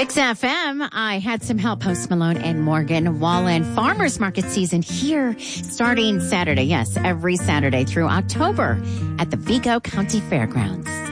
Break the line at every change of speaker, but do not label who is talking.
Mix FM, I had some help. Post Malone and Morgan Wallen. Farmers market season here starting Saturday. Yes, every Saturday through October at the Vigo County Fairgrounds.